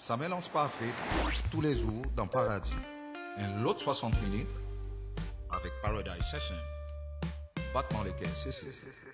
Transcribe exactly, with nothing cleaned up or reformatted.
Ça mélange parfait tous les jours dans Paradis. Un lot soixante minutes avec Paradise F M. Battement les caisses, c'est